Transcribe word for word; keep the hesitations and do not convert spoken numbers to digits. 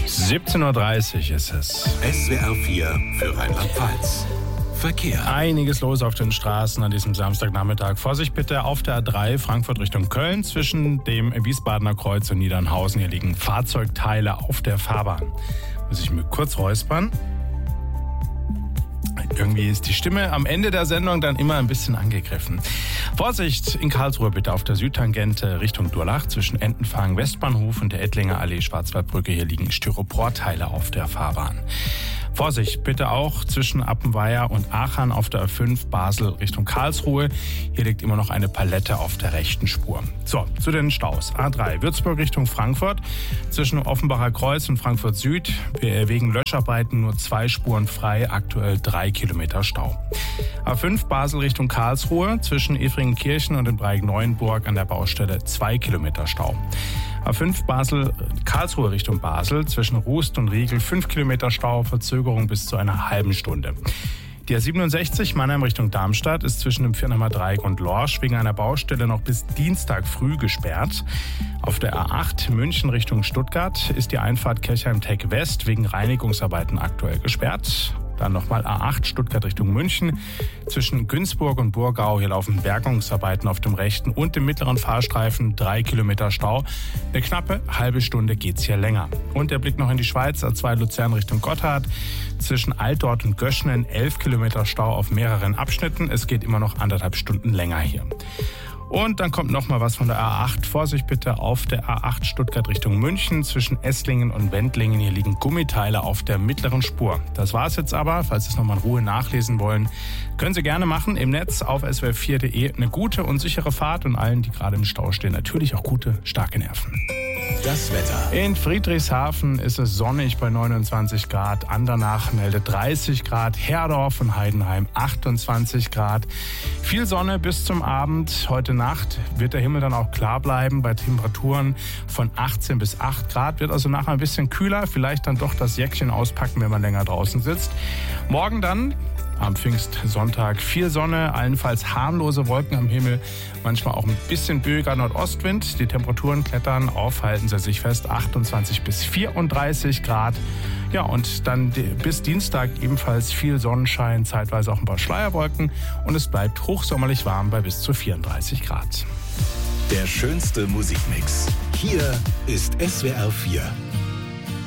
siebzehn Uhr dreißig ist es. S W R vier für Rheinland-Pfalz. Verkehr. Einiges los auf den Straßen an diesem Samstagnachmittag. Vorsicht bitte auf der A drei Frankfurt Richtung Köln. Zwischen dem Wiesbadener Kreuz und Niedernhausen. Hier liegen Fahrzeugteile auf der Fahrbahn. Muss ich mir kurz räuspern. Irgendwie ist die Stimme am Ende der Sendung dann immer ein bisschen angegriffen. Vorsicht in Karlsruhe bitte auf der Südtangente Richtung Durlach zwischen Entenfang Westbahnhof und der Ettlinger Allee Schwarzwaldbrücke. Hier liegen Styroporteile auf der Fahrbahn. Vorsicht bitte auch zwischen Appenweier und Aachen auf der A fünf Basel Richtung Karlsruhe. Hier liegt immer noch eine Palette auf der rechten Spur. So, zu den Staus. A drei Würzburg Richtung Frankfurt. Zwischen Offenbacher Kreuz und Frankfurt Süd wegen Löscharbeiten nur zwei Spuren frei, aktuell drei Kilometer Stau. A fünf Basel Richtung Karlsruhe. Zwischen Efringenkirchen und in Breigen-Neuenburg an der Baustelle zwei Kilometer Stau. A fünf Basel, Karlsruhe Richtung Basel, zwischen Rust und Riegel fünf Kilometer Stau, Verzögerung bis zu einer halben Stunde. Die A siebenundsechzig Mannheim Richtung Darmstadt ist zwischen dem Viernheimer Dreieck und Lorsch wegen einer Baustelle noch bis Dienstag früh gesperrt. Auf der A acht München Richtung Stuttgart ist die Einfahrt Kirchheim-Teck West wegen Reinigungsarbeiten aktuell gesperrt. Dann nochmal A acht Stuttgart Richtung München. Zwischen Günzburg und Burgau, hier laufen Bergungsarbeiten auf dem rechten und dem mittleren Fahrstreifen. Drei Kilometer Stau. Eine knappe halbe Stunde geht's hier länger. Und der Blick noch in die Schweiz. A zwei Luzern Richtung Gotthard. Zwischen Altdorf und Göschenen elf Kilometer Stau auf mehreren Abschnitten. Es geht immer noch anderthalb Stunden länger hier. Und dann kommt noch mal was von der A acht. Vorsicht bitte auf der A acht Stuttgart Richtung München. Zwischen Esslingen und Wendlingen. Hier liegen Gummiteile auf der mittleren Spur. Das war's jetzt aber. Falls Sie es noch mal in Ruhe nachlesen wollen, können Sie gerne machen im Netz auf s w r vier punkt d e. Eine gute und sichere Fahrt und allen, die gerade im Stau stehen, natürlich auch gute, starke Nerven. Das Wetter. In Friedrichshafen ist es sonnig bei neunundzwanzig Grad. Andernach meldet dreißig Grad. Herdorf und Heidenheim achtundzwanzig Grad. Viel Sonne bis zum Abend. Heute Nacht wird der Himmel dann auch klar bleiben bei Temperaturen von achtzehn bis acht Grad. Wird also nachher ein bisschen kühler. Vielleicht dann doch das Jäckchen auspacken, wenn man länger draußen sitzt. Morgen dann am Pfingstsonntag viel Sonne, allenfalls harmlose Wolken am Himmel, manchmal auch ein bisschen böiger Nordostwind. Die Temperaturen klettern auf, halten Sie sich fest, achtundzwanzig bis vierunddreißig Grad. Ja, und dann bis Dienstag ebenfalls viel Sonnenschein, zeitweise auch ein paar Schleierwolken und es bleibt hochsommerlich warm bei bis zu vierunddreißig Grad. Der schönste Musikmix. Hier ist S W R vier.